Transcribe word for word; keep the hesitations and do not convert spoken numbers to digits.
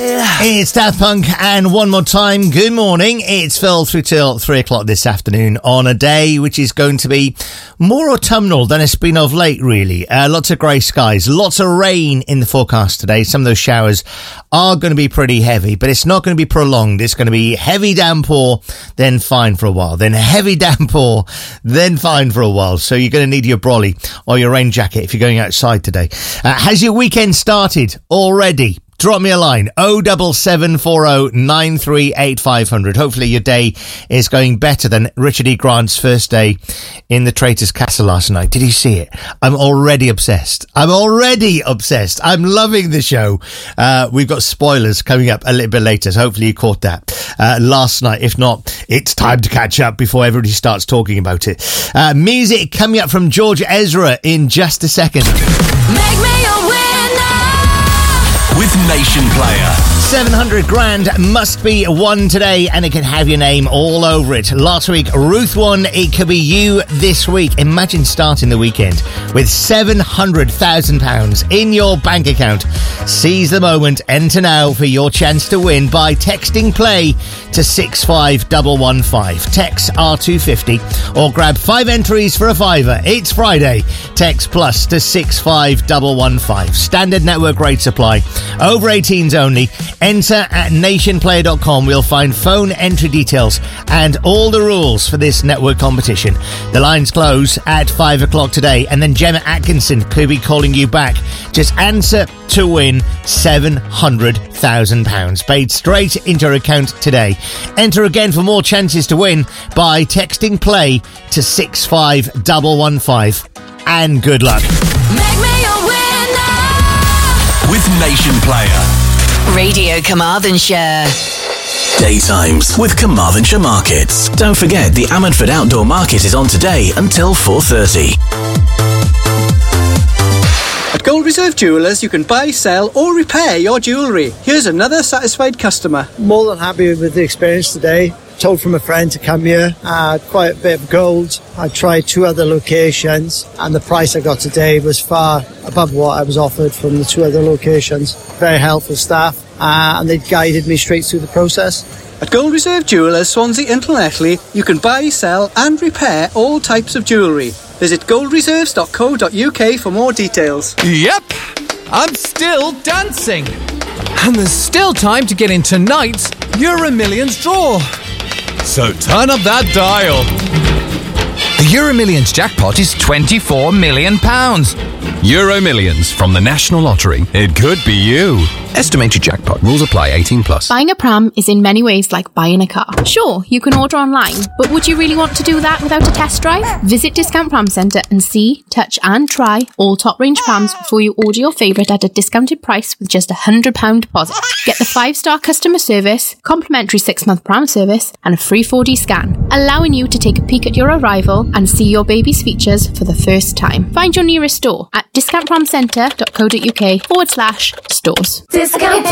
It's Daft Punk, and one more time, good morning. It's Phil through till three o'clock this afternoon on a day which is going to be more autumnal than it's been of late, really. Uh, lots of grey skies, lots of rain in the forecast today. Some of those showers are going to be pretty heavy, but it's not going to be prolonged. It's going to be heavy downpour, then fine for a while, then heavy downpour, then fine for a while. So you're going to need your brolly or your rain jacket if you're going outside today. Uh, has your weekend started already? Drop me a line, oh seven seven four oh nine three eight five hundred. Hopefully your day is going better than Richard E. Grant's first day in the Traitor's Castle last night. Did you see it? I'm already obsessed. I'm already obsessed. I'm loving the show. Uh, we've got spoilers coming up a little bit later, so hopefully you caught that uh, last night. If not, it's time to catch up before everybody starts talking about it. Uh, music coming up from George Ezra in just a second. Make me a winner with Nation Player. seven hundred grand must be won today, and it can have your name all over it. Last week, Ruth won. It could be you this week. Imagine starting the weekend with seven hundred thousand pounds in your bank account. Seize the moment. Enter now for your chance to win by texting play to six five one one five. Text R two fifty or grab five entries for a fiver. It's Friday. Text plus to six five one one five. Standard network rate supply. Over eighteens only. Enter at nation player dot com. We'll find phone entry details and all the rules for this network competition. The lines close at five o'clock today, and then Gemma Atkinson could be calling you back. Just answer to win seven hundred thousand pounds paid straight into your account today. Enter again for more chances to win by texting play to six five one one five. And good luck. Make me a winner with Nation Player. Radio Carmarthenshire. Daytimes with Carmarthenshire Markets. Don't forget the Ammanford Outdoor Market is on today until four thirty. At Gold Reserve Jewellers, you can buy, sell or repair your jewellery. Here's another satisfied customer. More than happy with the experience today. Told from a friend to come here. I had quite a bit of gold. I tried two other locations, and the price I got today was far above what I was offered from the two other locations. Very helpful staff, uh, and they guided me straight through the process. At Gold Reserve Jewellers, Swansea and Llanelli, you can buy, sell and repair all types of jewellery. Visit gold reserves dot co dot uk for more details. Yep, I'm still dancing. And there's still time to get in tonight's Euro Millions draw. So turn up that dial. The Euro Millions jackpot is twenty-four million pounds. Euro Millions from the National Lottery. It could be you. Estimated jackpot. Rules apply. eighteen plus. Buying a pram is in many ways like buying a car. Sure, you can order online, but would you really want to do that without a test drive? Visit Discount Pram Centre and see, touch and try all top range prams before you order your favourite at a discounted price with just a one hundred pounds deposit. Get the five star customer service, complimentary six month pram service and a free four D scan, allowing you to take a peek at your arrival and see your baby's features for the first time. Find your nearest store at discount pram centre dot co dot uk forward slash stores. Discount